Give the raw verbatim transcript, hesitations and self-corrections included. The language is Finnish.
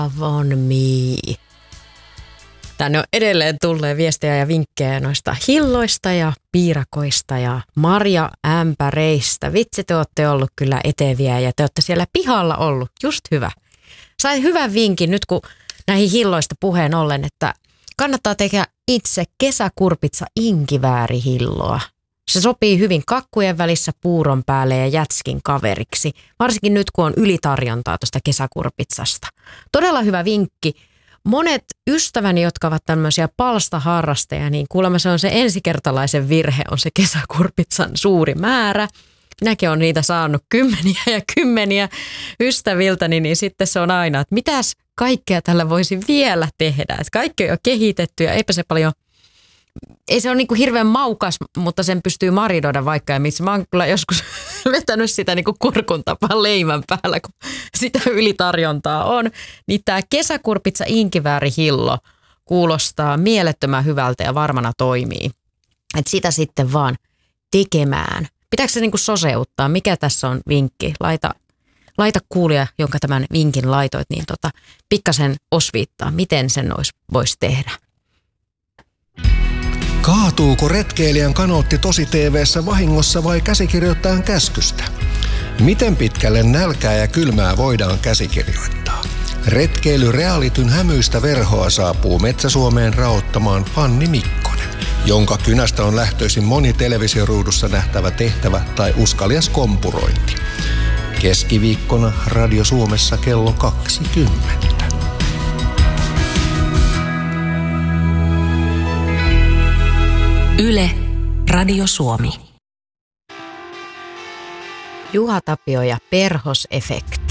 On me. Tänne on edelleen tulleen viestejä ja vinkkejä noista hilloista ja piirakoista ja marja-ämpäreistä. Vitsi, te olette ollut kyllä eteviä ja te olette siellä pihalla ollut. Just hyvä. Sain hyvän vinkin nyt, kun näihin hilloista puheen ollen, että kannattaa tehdä itse kesäkurpitsa inkiväärihilloa. Se sopii hyvin kakkujen välissä puuron päälle ja jätskin kaveriksi, varsinkin nyt kun on ylitarjontaa tuosta kesäkurpitsasta. Todella hyvä vinkki. Monet ystäväni, jotka ovat tämmöisiä palstaharrasteja, niin kuulemma se on se ensikertalaisen virhe, on se kesäkurpitsan suuri määrä. Minäkin olen niitä saanut kymmeniä ja kymmeniä ystäviltäni, niin sitten se on aina, että mitäs kaikkea tällä voisi vielä tehdä. Että kaikki on jo kehitetty ja eipä se paljon, ei se ole niin kuin hirveän maukas, mutta sen pystyy maridoida vaikka ja missä. Mä oon kyllä joskus vetänyt sitä niin kuin kurkun tapaan leivän päällä, kun sitä ylitarjontaa on. Niin tämä kesäkurpitsa inkiväärihillo kuulostaa mielettömän hyvältä ja varmana toimii. Että sitä sitten vaan tekemään. Pitääkö se niin kuin soseuttaa? Mikä tässä on vinkki? Laita, laita kuulija, jonka tämän vinkin laitoit, niin tota, pikkasen osviittaa, miten sen voisi tehdä. Kaatuuko retkeilijän kanootti tosi T V:ssä vahingossa vai käsikirjoittajan käskystä? Miten pitkälle nälkää ja kylmää voidaan käsikirjoittaa? Retkeily realityn hämyistä verhoa saapuu Metsä-Suomeen raottamaan Fanni Mikkonen, jonka kynästä on lähtöisin moni televisioruudussa nähtävä tehtävä tai uskalias kompurointi. Keskiviikkona Radio Suomessa kello kaksikymmentä. Yle, Radio Suomi. Juha Tapio ja Perhosefekti.